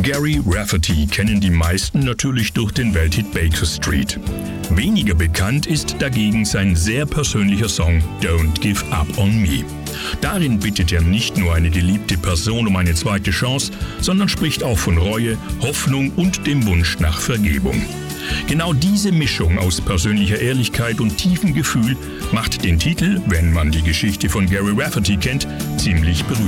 Gary Rafferty kennen die meisten natürlich durch den Welthit Baker Street. Weniger bekannt ist dagegen sein sehr persönlicher Song Don't Give Up on Me. Darin bittet er nicht nur eine geliebte Person um eine zweite Chance, sondern spricht auch von Reue, Hoffnung und dem Wunsch nach Vergebung. Genau diese Mischung aus persönlicher Ehrlichkeit und tiefem Gefühl macht den Titel, wenn man die Geschichte von Gary Rafferty kennt, ziemlich berührend.